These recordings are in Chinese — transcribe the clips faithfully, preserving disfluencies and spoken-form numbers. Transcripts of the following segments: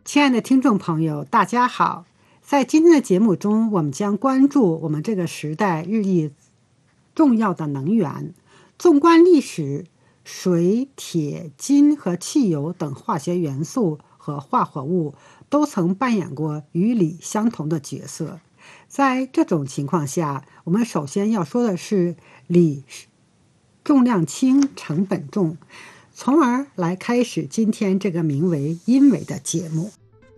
亲爱的听众朋友，大家好！在今天的节目中，我们将关注我们这个时代日益重要的能源。纵观历史，水、铁、金和汽油等化学元素和化合物都曾扮演过与锂相同的角色。在这种情况下，我们首先要说的是锂重量轻、成本重，从而来开始今天这个名为“因为”的节目。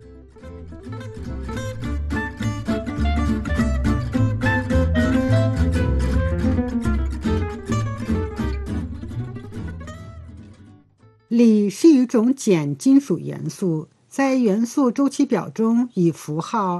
锂是一种碱金属元素，在元素周期表中以符号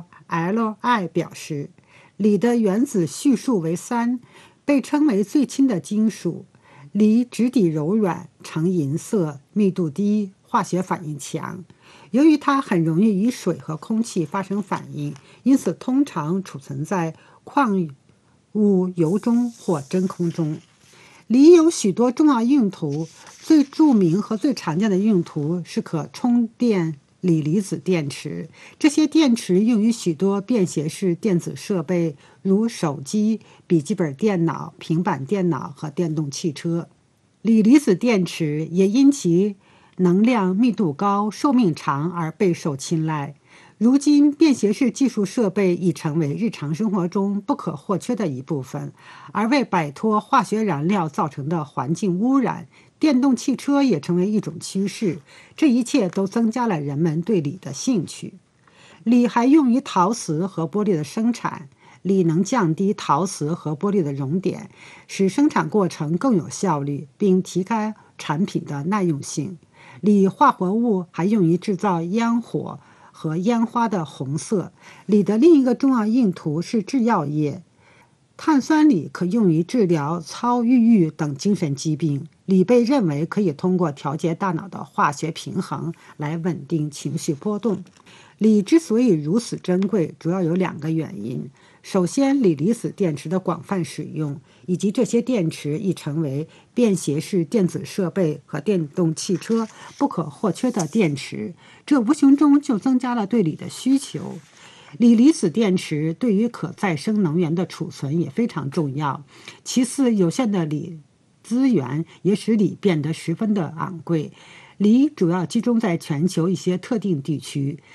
Li 表示。锂的原子序数为三，被称为最轻的金属。锂质地柔软，呈银色，密度低，化学反应强。由于它很容易与水和空气发生反应，因此通常储存在矿物油中或真空中。锂有许多重要用途，最著名和最常见的用途是可充电锂离子电池。这些电池用于许多便携式电子设备，如手机、笔记本电脑、平板电脑和电动汽车。锂离子电池也因其能量密度高、寿命长而备受青睐。如今，便携式技术设备已成为日常生活中不可或缺的一部分，而为摆脱化学燃料造成的环境污染，电动汽车也成为一种趋势。这一切都增加了人们对锂的兴趣。锂还用于陶瓷和玻璃的生产。锂能降低陶瓷和玻璃的熔点，使生产过程更有效率，并提高产品的耐用性。锂化合物还用于制造烟火和烟花的红色。锂的另一个重要用途是制药业。碳酸锂可用于治疗躁郁郁等精神疾病。锂被认为可以通过调节大脑的化学平衡来稳定情绪波动。锂之所以如此珍贵，主要有两个原因。首先，锂离子电池的广泛使用，以及这些电池已成为便携式电子设备和电动汽车不可或缺的电池，这无形中就增加了对锂的需求。锂离子电池对于可再生能源的储存也非常重要。其次，有限的锂资源也使锂变得十分的昂贵。锂主要集中在全球一些特定地区，